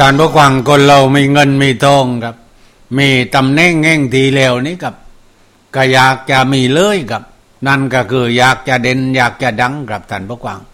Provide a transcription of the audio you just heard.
ท่านผู้ฟังคนเรามีเงินมีทองครับมีตำแหน่งแห่งทีแล้วนี่ครับก็อยากจะมีเลยครับนั่นก็คืออยากจะเด่นอยากจะดังครับท่านผู้ฟัง